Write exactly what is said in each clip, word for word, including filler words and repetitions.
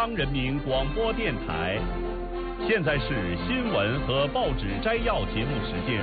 央人民广播电台。现在是新闻和报纸摘要节目时间。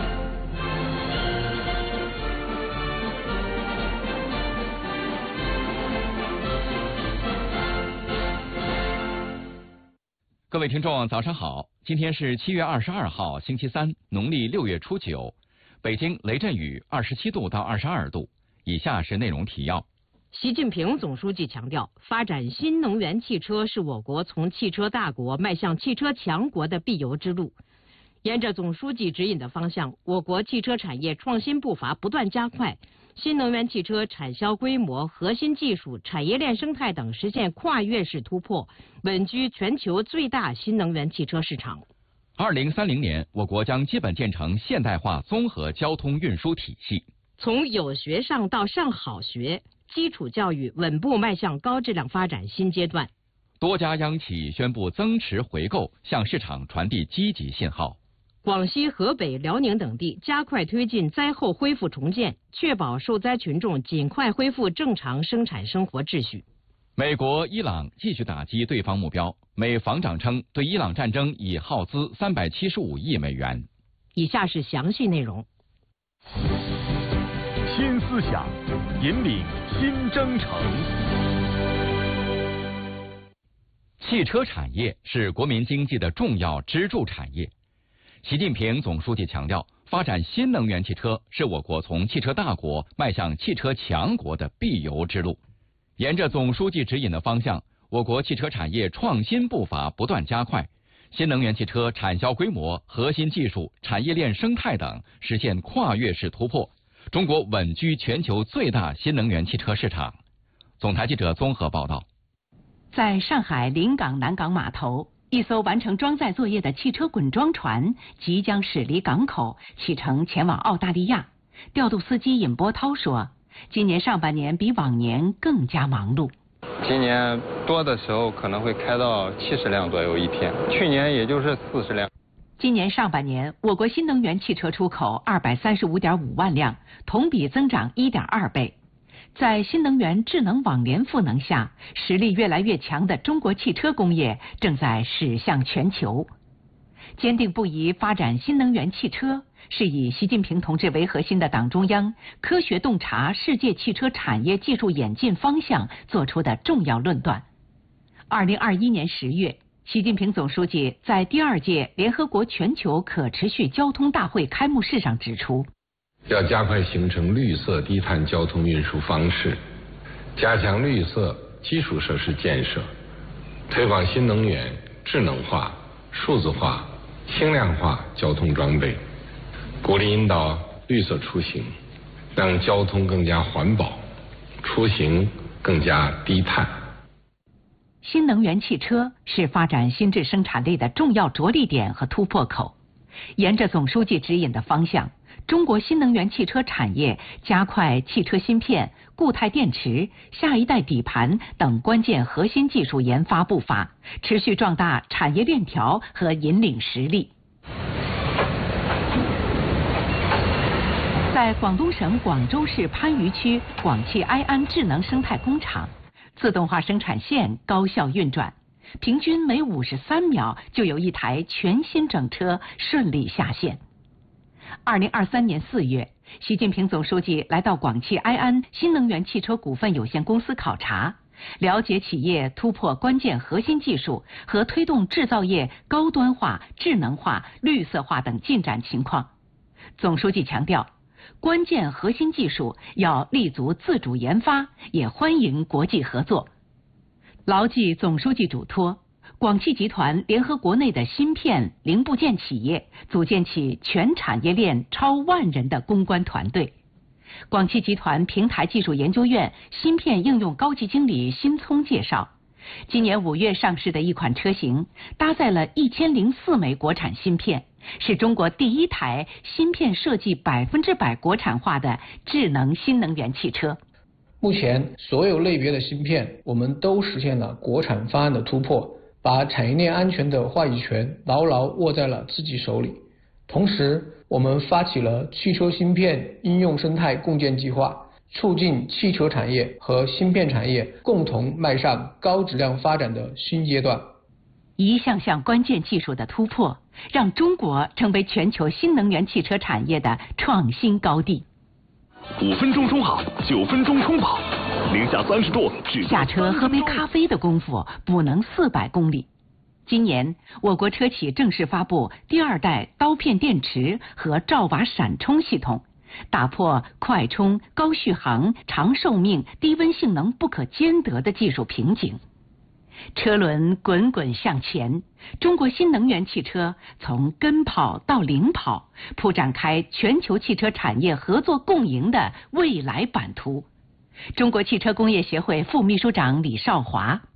各位听众，早上好！今天是七月二十二号，星期三，农历六月初九。北京雷阵雨，二十七度到二十二度。以下是内容提要。 习近平总书记强调，发展新能源汽车是我国从汽车大国迈向汽车强国的必由之路。沿着总书记指引的方向，我国汽车产业创新步伐不断加快，新能源汽车产销规模、核心技术、产业链生态等实现跨越式突破，稳居全球最大新能源汽车市场。 二零三零年，我国将基本建成现代化综合交通运输体系。 从有学上到上好学，基础教育稳步迈向高质量发展新阶段。 多家央企宣布增持回购，向市场传递积极信号。 广西、河北、辽宁等地加快推进灾后恢复重建，确保受灾群众尽快恢复正常生产生活秩序。 美国、伊朗继续打击对方目标，美防长称对伊朗战争已耗资三百七十五亿美元。 以下是详细内容。 新思想引领新征程。 汽车产业是国民经济的重要支柱产业。习近平总书记强调，发展新能源汽车是我国从汽车大国迈向汽车强国的必由之路。沿着总书记指引的方向，我国汽车产业创新步伐不断加快，新能源汽车产销规模、核心技术、产业链生态等实现跨越式突破，中国稳居全球最大新能源汽车市场。总台记者综合报道。 在上海临港南港码头，一艘完成装载作业的汽车滚装船即将驶离港口，启程前往澳大利亚。调度司机尹波涛说，今年上半年比往年更加忙碌。 今年多的时候可能会开到七十辆左右一天，去年也就是四十辆。 今年上半年，我国新能源汽车出口二百三十五点五万辆，同比增长一点二倍。在新能源智能网联赋能下，实力越来越强的中国汽车工业正在驶向全球。坚定不移发展新能源汽车，是以习近平同志为核心的党中央科学洞察世界汽车产业技术演进方向作出的重要论断。二零二一年十月，习近平总书记在第二届联合国全球可持续交通大会开幕式上指出， 要加快形成绿色低碳交通运输方式，加强绿色基础设施建设，推广新能源、智能化、数字化、轻量化交通装备，鼓励引导绿色出行，让交通更加环保，出行更加低碳。 新能源汽车是发展新质生产力的重要着力点和突破口。沿着总书记指引的方向，中国新能源汽车产业加快汽车芯片、固态电池、下一代底盘等关键核心技术研发步伐，持续壮大产业链条和引领实力。在广东省广州市番禺区广汽埃安智能生态工厂，自动化生产线高效运转，平均每五十三秒就有一台全新整车顺利下线。二零二三年四月，习近平总书记来到广汽埃安新能源汽车股份有限公司考察，了解企业突破关键核心技术和推动制造业高端化、智能化、绿色化等进展情况。总书记强调，关键核心技术要立足自主研发，也欢迎国际合作。牢记总书记嘱托，广汽集团联合国内的芯片零部件企业，组建起全产业链超万人的攻关团队。广汽集团平台技术研究院芯片应用高级经理辛聪介绍，今年五月上市的一款车型搭载了一千零四枚国产芯片，是中国第一台芯片设计百分之百国产化的智能新能源汽车。 目前所有类别的芯片我们都实现了国产方案的突破，把产业链安全的话语权牢牢握在了自己手里。同时，我们发起了汽车芯片应用生态共建计划， 促进汽车产业和芯片产业共同迈上高质量发展的新阶段。 一项项关键技术的突破，让中国成为全球新能源汽车产业的创新高地。 五分钟充好，九分钟充饱，零下三十度，只下车喝杯咖啡的功夫，补能四百公里。今年，我国车企正式发布第二代刀片电池和罩瓦闪充系统，打破快充、高续航、长寿命、低温性能不可兼得的技术瓶颈。车轮滚滚向前，中国新能源汽车从跟跑到领跑，铺展开全球汽车产业合作共赢的未来版图。中国汽车工业协会副秘书长李少华。